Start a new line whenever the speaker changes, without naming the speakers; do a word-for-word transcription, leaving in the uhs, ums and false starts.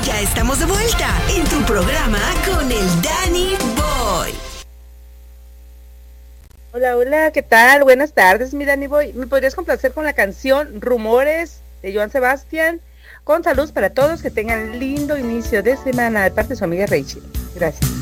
Ya estamos de vuelta en tu programa con el Danny Boy.
Hola, hola, ¿qué tal? Buenas tardes, mi Danny Boy. ¿Me podrías complacer con la canción Rumores de Joan Sebastián? Con saludos para todos, que tengan lindo inicio de semana de parte de su amiga Rachel. Gracias.